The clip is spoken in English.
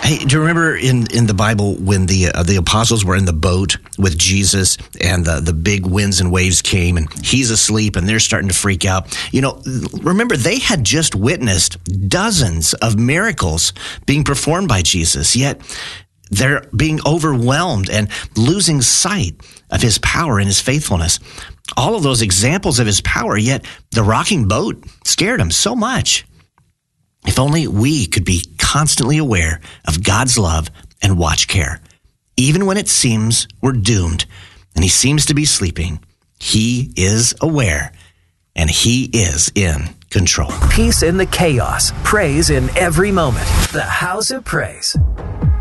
Hey, do you remember in the Bible when the apostles were in the boat with Jesus and the big winds and waves came and he's asleep and they're starting to freak out? Remember they had just witnessed dozens of miracles being performed by Jesus, yet they're being overwhelmed and losing sight of his power and his faithfulness. All of those examples of his power, yet the rocking boat scared them so much. If only we could be constantly aware of God's love and watch care. Even when it seems we're doomed and he seems to be sleeping, he is aware and he is in control. Peace in the chaos, praise in every moment. The House of Praise.